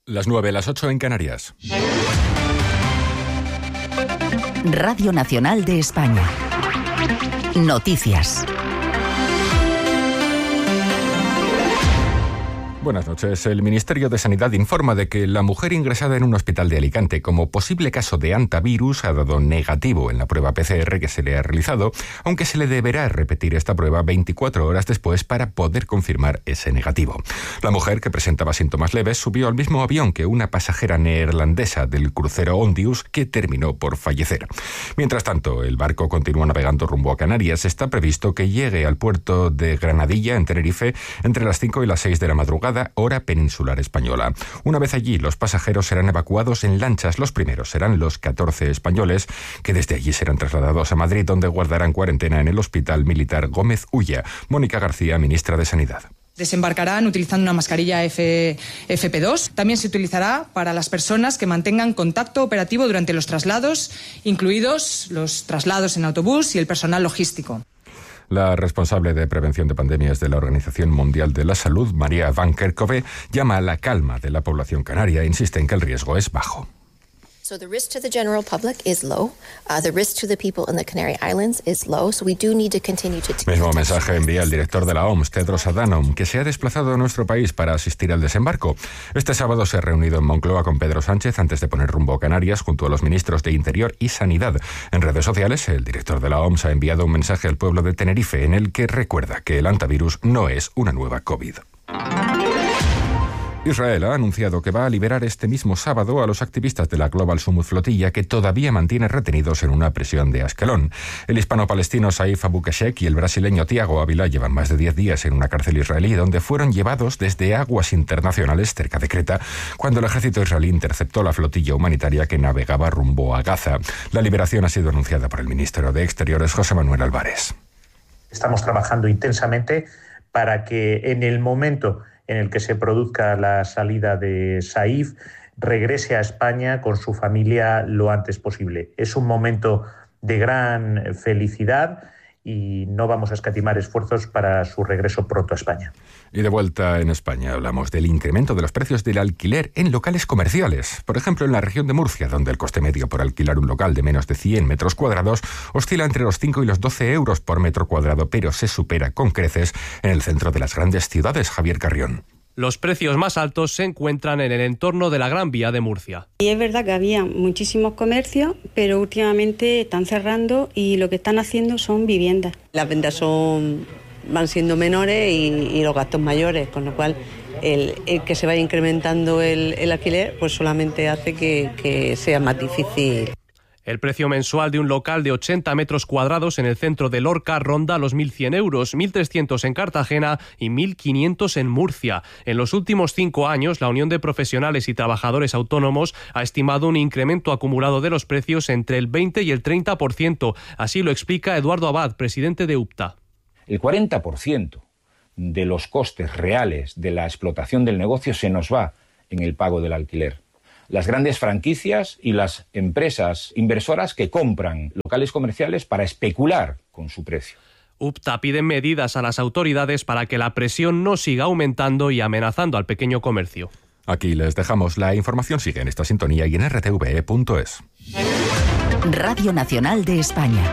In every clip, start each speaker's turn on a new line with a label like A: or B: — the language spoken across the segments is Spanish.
A: Las 9, las 8 en Canarias.
B: Radio Nacional de España. Noticias.
A: Buenas noches. El Ministerio de Sanidad informa de que la mujer ingresada en un hospital de Alicante como posible caso de hantavirus ha dado negativo en la prueba PCR que se le ha realizado, aunque se le deberá repetir esta prueba 24 horas después para poder confirmar ese negativo. La mujer, que presentaba síntomas leves, subió al mismo avión que una pasajera neerlandesa del crucero Ondius, que terminó por fallecer. Mientras tanto, el barco continúa navegando rumbo a Canarias. Está previsto que llegue al puerto de Granadilla, en Tenerife, entre las 5 y las 6 de la madrugada, hora peninsular española. Una vez allí, los pasajeros serán evacuados en lanchas. Los primeros serán los 14 españoles, que desde allí serán trasladados a Madrid, donde guardarán cuarentena en el Hospital Militar Gómez Ulla. Mónica García, ministra de Sanidad.
C: Desembarcarán utilizando una mascarilla FP2. También se utilizará para las personas que mantengan contacto operativo durante los traslados, incluidos los traslados en autobús y el personal logístico.
A: La responsable de prevención de pandemias de la Organización Mundial de la Salud, María Van Kerkhove, llama a la calma de la población canaria e insiste en que el riesgo es bajo.
D: So the risk to the general public is low. The risk to the people in the Canary Islands is low. So we do need to continue to...
A: Mismo mensaje envía el director de la OMS, Tedros Adhanom, que se ha desplazado a nuestro país para asistir al desembarco. Este sábado se ha reunido en Moncloa con Pedro Sánchez antes de poner rumbo a Canarias junto a los ministros de Interior y Sanidad. En redes sociales, el director de la OMS ha enviado un mensaje al pueblo de Tenerife en el que recuerda que el hantavirus no es una nueva COVID. Israel ha anunciado que va a liberar este mismo sábado a los activistas de la Global Summit Flotilla, que todavía mantiene retenidos en una prisión de Ascalón. El hispano-palestino Saif Abu Kashek y el brasileño Tiago Ávila llevan más de 10 días en una cárcel israelí, donde fueron llevados desde aguas internacionales cerca de Creta, cuando el ejército israelí interceptó la flotilla humanitaria que navegaba rumbo a Gaza. La liberación ha sido anunciada por el ministro de Exteriores, José Manuel Álvarez.
E: Estamos trabajando intensamente para que en el momento en el que se produzca la salida de Saif, regrese a España con su familia lo antes posible. Es un momento de gran felicidad y no vamos a escatimar esfuerzos para su regreso pronto a España.
A: Y de vuelta en España hablamos del incremento de los precios del alquiler en locales comerciales. Por ejemplo, en la región de Murcia, donde el coste medio por alquilar un local de menos de 100 metros cuadrados oscila entre los 5 y los 12 euros por metro cuadrado, pero se supera con creces en el centro de las grandes ciudades. Javier Carrión.
F: Los precios más altos se encuentran en el entorno de la Gran Vía de Murcia.
G: Y es verdad que había muchísimos comercios, pero últimamente están cerrando y lo que están haciendo son viviendas.
H: Las ventas van siendo menores y los gastos mayores, con lo cual el que se vaya incrementando el alquiler pues solamente hace que sea más difícil.
F: El precio mensual de un local de 80 metros cuadrados en el centro de Lorca ronda los 1.100 euros, 1.300 en Cartagena y 1.500 en Murcia. En los últimos 5 años, la Unión de Profesionales y Trabajadores Autónomos ha estimado un incremento acumulado de los precios entre el 20 y el 30%. Así lo explica Eduardo Abad, presidente de UPTA.
I: El 40% de los costes reales de la explotación del negocio se nos va en el pago del alquiler. Las grandes franquicias y las empresas inversoras que compran locales comerciales para especular con su precio.
F: UPTA pide medidas a las autoridades para que la presión no siga aumentando y amenazando al pequeño comercio.
A: Aquí les dejamos. La información sigue en esta sintonía y en rtve.es.
B: Radio Nacional de España.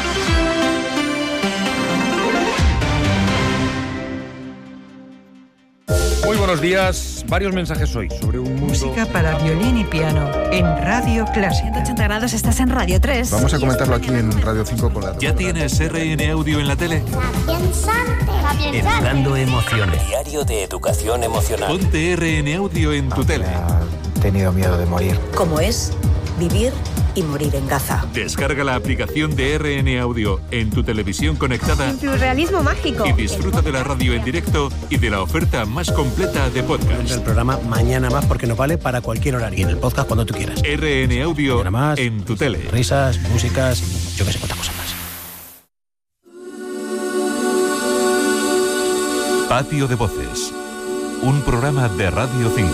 J: Muy buenos días. Varios mensajes hoy sobre un mundo...
K: Música para violín y piano en Radio Clásica.
L: 180 grados, estás en Radio 3.
M: Vamos a comentarlo aquí en Radio 5 con la...
N: ¿Ya tienes RN Audio en la tele?
O: Educando emociones.
P: Diario de educación emocional.
N: Ponte RN Audio en tu tele.
M: He tenido miedo de morir.
L: ¿Cómo es vivir y morir en Gaza?
N: Descarga la aplicación de RN Audio en tu televisión conectada.
Q: En tu realismo mágico.
N: Y disfruta de la radio en directo y de la oferta más completa de podcast.
R: El programa Mañana Más, porque nos vale para cualquier horario. Y en el podcast cuando tú quieras.
N: RN Audio
R: más,
N: en tu tele.
R: Risas, músicas, yo que sé, cuántas cosas más.
N: Patio de Voces. Un programa de Radio 5.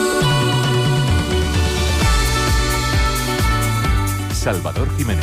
N: Salvador Jiménez.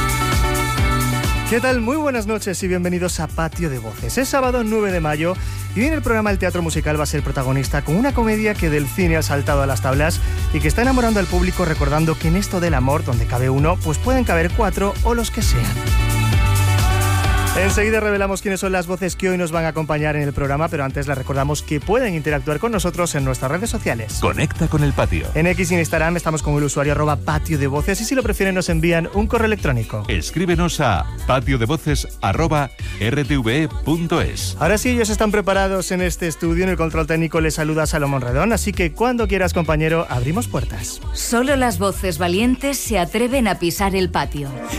S: ¿Qué tal? Muy buenas noches y bienvenidos a Patio de Voces. Es sábado 9 de mayo
O: Y hoy en el programa el teatro musical va a ser protagonista con una comedia que del cine ha saltado a las tablas y que está enamorando al público, recordando que en esto del amor, donde cabe uno, pues pueden caber 4 o los que sean. Enseguida revelamos quiénes son las voces que hoy nos van a acompañar en el programa, pero antes les recordamos que pueden interactuar con nosotros en nuestras redes sociales.
N: Conecta con el patio.
O: En X y en Instagram estamos con el usuario @patio de voces, y si lo prefieren nos envían un correo electrónico.
N: Escríbenos a patiodevoces@rtve.es.
O: Ahora sí, ellos están preparados en este estudio. En el control técnico les saluda Salomón Redón, así que cuando quieras, compañero, abrimos puertas.
B: Solo las voces valientes se atreven a pisar el patio.